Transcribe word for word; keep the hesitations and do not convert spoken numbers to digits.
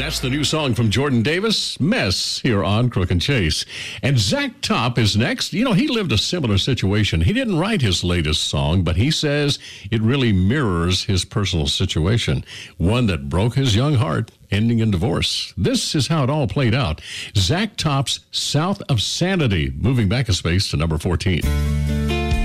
That's the new song from Jordan Davis, Mess, here on Crook and Chase. And Zach Top is next. You know, he lived a similar situation. He didn't write his latest song, but he says it really mirrors his personal situation, one that broke his young heart, ending in divorce. This is how it all played out. Zach Top's South of Sanity, moving back a space to number fourteen.